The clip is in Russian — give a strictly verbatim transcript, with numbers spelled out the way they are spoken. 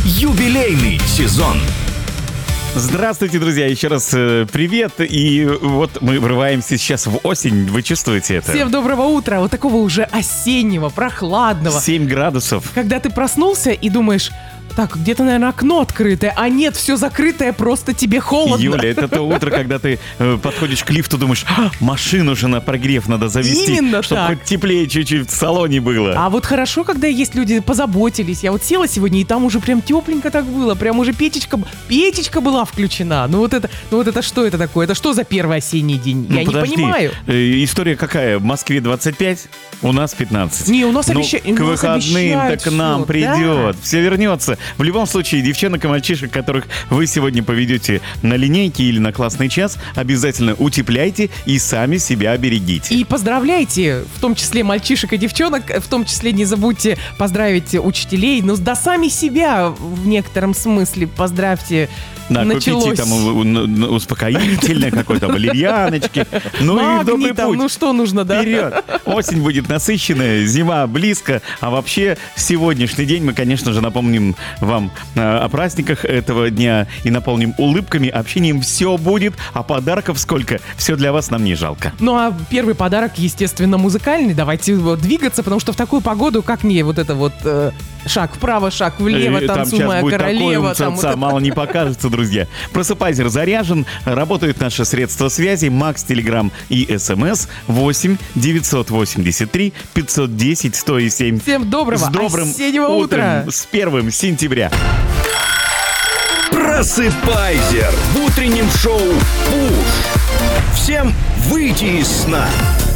Юбилейный сезон. Здравствуйте, друзья, еще раз э, привет. И вот мы врываемся сейчас в осень, вы чувствуете это? Всем доброго утра, вот такого уже осеннего, прохладного. семь градусов. Когда ты проснулся и думаешь... Так, где-то, наверное, окно открытое, а нет, все закрытое, просто тебе холодно. Юля, это то утро, когда ты э, подходишь к лифту, думаешь, а, машину же на прогрев надо завести, Именно чтобы так. хоть теплее чуть-чуть в салоне было. А вот хорошо, когда есть люди, позаботились. Я вот села сегодня, и там уже прям тепленько так было, прям уже печечка, печечка была включена. Ну вот это, ну вот это что это такое? Это что за первый осенний день? Ну, Я подожди. не понимаю. Э, история какая? В Москве двадцать пять, у нас пятнадцать. Не, у нас Ну, обещают. к выходным так к нам всё, придет, да. все вернется. В любом случае, девчонок и мальчишек, которых вы сегодня поведете на линейке или на классный час, обязательно утепляйте и сами себя берегите. И поздравляйте, в том числе мальчишек и девчонок, в том числе не забудьте поздравить учителей, но да сами себя в некотором смысле поздравьте. Да, Началось. купите там у- у- успокоительное какое-то, валерьяночки. Ну и в добрый Магний там, путь. ну что нужно, да? Вперед! Осень будет насыщенная, зима близко, а вообще сегодняшний день мы, конечно же, напомним вам э, о праздниках этого дня и наполним улыбками, общением. Все будет, а подарков сколько, все для вас нам не жалко. Ну а первый подарок, естественно, музыкальный. Давайте вот двигаться, потому что в такую погоду, как не вот это вот э, шаг вправо, шаг влево, Э, танцуй, сейчас моя будет королева. такой Там вот умца-ца, это. мало не покажется, друзья. Просыпайзер заряжен, работают наши средства связи, Макс, Телеграм и СМС восемь девятьсот восемьдесят три пятьсот десять сто семь. Всем доброго С добрым осеннего утром, утра. с первым сентября. Просыпайзер в утреннем шоу «Пуш». Всем выйти из сна.